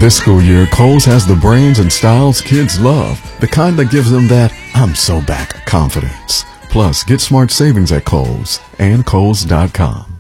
This school year, Kohl's has the brands and styles kids love, the kind that gives them that "I'm so back" confidence. Plus, get smart savings at Kohl's and Kohl's.com.